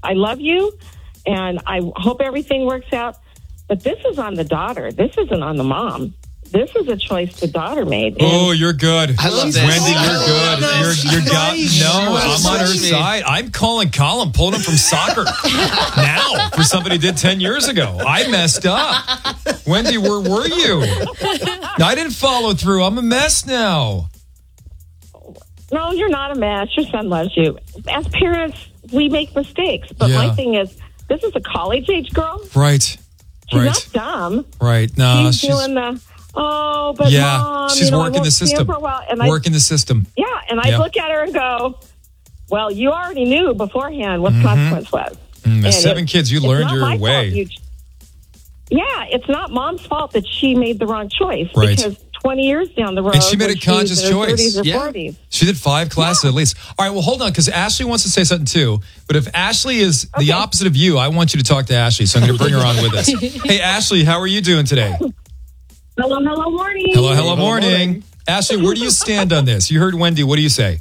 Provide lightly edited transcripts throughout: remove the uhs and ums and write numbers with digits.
I love you, and I hope everything works out. But this is on the daughter. This isn't on the mom. This is a choice the daughter made. Oh, you're good. I love this. Wendy, you're good. You're nice. No, I'm on her side. I'm calling Colin, pulling him from soccer now for somebody did 10 years ago. I messed up. Wendy, where were you? I didn't follow through. I'm a mess now. No, you're not a mess. Your son loves you. As parents, we make mistakes. But my thing is, this is a college-age girl. Right. She's not dumb. Right. No, she's doing the... Oh, but Mom, she's working the system. Working the system. Yeah, and I look at her and go, well, you already knew beforehand what the consequence was. The 7 kids, you learned your way. It's not Mom's fault that she made the wrong choice. Right. Because 20 years down the road, and she made a conscious choice. 30s or 40s. She did 5 classes at least. All right, well, hold on, because Ashley wants to say something too. But if Ashley is the opposite of you, I want you to talk to Ashley. So I'm going to bring her on with us. Hey, Ashley, how are you doing today? Hello, morning. Hello, morning. Ashley, where do you stand on this? You heard Wendy. What do you say?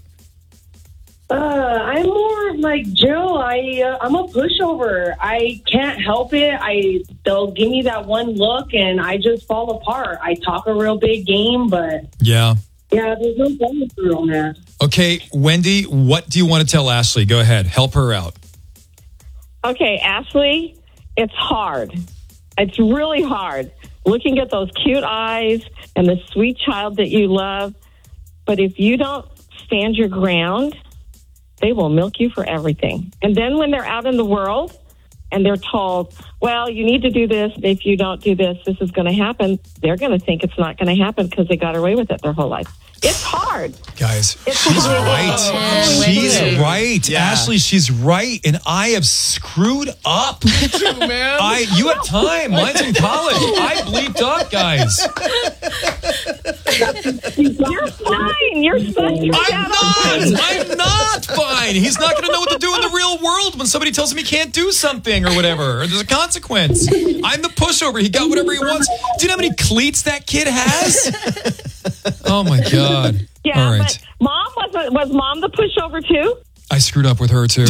I'm more like Jill. I'm a pushover. I can't help it. They'll give me that one look, and I just fall apart. I talk a real big game, but yeah, there's no going through on that. Okay, Wendy, what do you want to tell Ashley? Go ahead, help her out. Okay, Ashley, it's hard. It's really hard. Looking at those cute eyes and the sweet child that you love. But if you don't stand your ground, they will milk you for everything. And then when they're out in the world and they're told, well, you need to do this. If you don't do this, this is going to happen. They're going to think it's not going to happen because they got away with it their whole life. It's hard. Guys, she's right. She's right. Yeah. Ashley, she's right. And I have screwed up. Me too, man. You have time. Mine's in college. I bleeped up, guys. You're fine. You're I'm not fine. He's not going to know what to do in the real world when somebody tells him he can't do something or whatever. Or there's a consequence. I'm the pushover. He got whatever he wants. Do you know how many cleats that kid has? Oh, my God. Yeah, all right. But Mom, was Mom the pushover too? I screwed up with her too.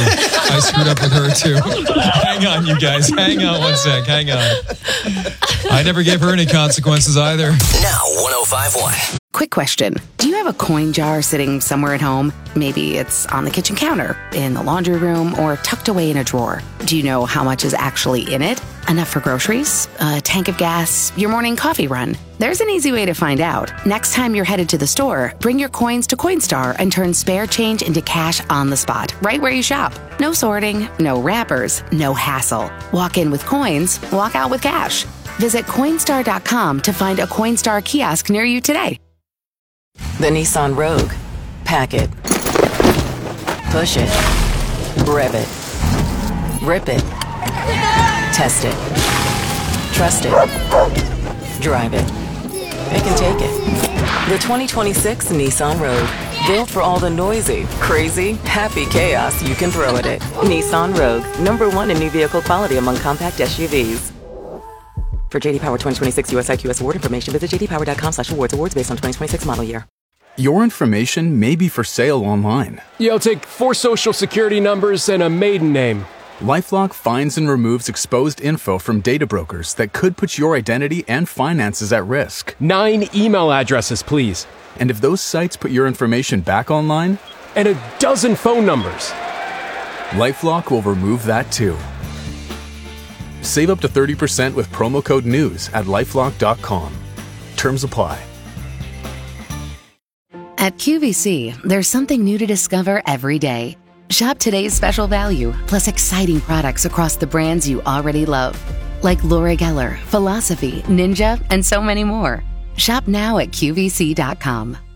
Hang on, you guys. Hang on one sec. Hang on. I never gave her any consequences either. Now 105.1. Quick question. Do you have a coin jar sitting somewhere at home? Maybe it's on the kitchen counter, in the laundry room, or tucked away in a drawer. Do you know how much is actually in it? Enough for groceries? A tank of gas? Your morning coffee run? There's an easy way to find out. Next time you're headed to the store, bring your coins to Coinstar and turn spare change into cash on the spot, right where you shop. No sorting, no wrappers, no hassle. Walk in with coins, walk out with cash. Visit Coinstar.com to find a Coinstar kiosk near you today. The Nissan Rogue. Pack it. Push it. Rev it. Rip it. Test it. Trust it. Drive it. It can take it. The 2026 Nissan Rogue. Built for all the noisy, crazy, happy chaos you can throw at it. Nissan Rogue. #1 in new vehicle quality among compact SUVs. For JD Power 2026 US IQS award information, visit jdpower.com/awards. Awards based on 2026 model year. Your information may be for sale online. Yeah, I'll take 4 social security numbers and a maiden name. LifeLock finds and removes exposed info from data brokers that could put your identity and finances at risk. 9 email addresses, please. And if those sites put your information back online? And a dozen phone numbers. LifeLock will remove that too. Save up to 30% with promo code NEWS at LifeLock.com. Terms apply. At QVC, there's something new to discover every day. Shop today's special value, plus exciting products across the brands you already love. Like Laura Geller, Philosophy, Ninja, and so many more. Shop now at QVC.com.